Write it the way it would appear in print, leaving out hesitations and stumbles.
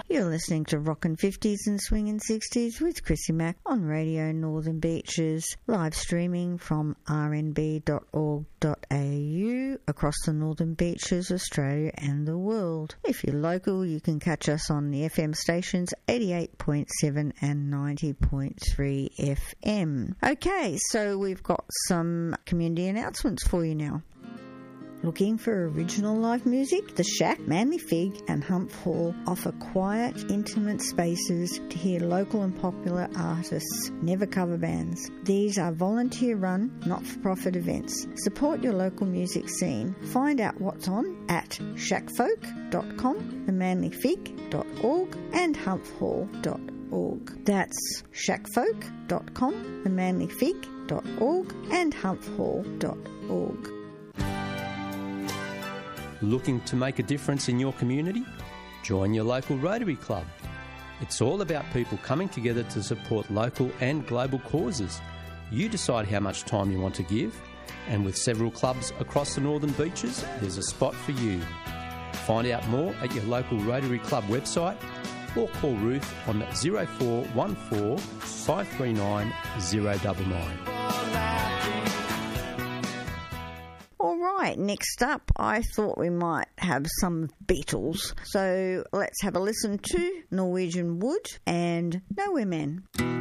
You're listening to Rockin' 50s and Swingin' 60s with Chrissy Mack on Radio Northern Beaches, live streaming from rnb.org.au across the Northern Beaches, Australia and the world. If you're local, you can catch us on the FM stations 88.7 and 90.3 FM. Okay, so we've got some community announcements for you now. Looking for original live music? The Shack, Manly Fig and Humph Hall offer quiet, intimate spaces to hear local and popular artists, never cover bands. These are volunteer-run, not-for-profit events. Support your local music scene. Find out what's on at shackfolk.com, themanlyfig.org and humphhall.org. That's shackfolk.com, themanlyfig.org and humphhall.org. Looking to make a difference in your community? Join your local Rotary Club. It's all about people coming together to support local and global causes. You decide how much time you want to give, and with several clubs across the Northern Beaches, there's a spot for you. Find out more at your local Rotary Club website or call Ruth on 0414 539 099. Right, next up, I thought we might have some Beatles. So let's have a listen to Norwegian Wood and Nowhere Man.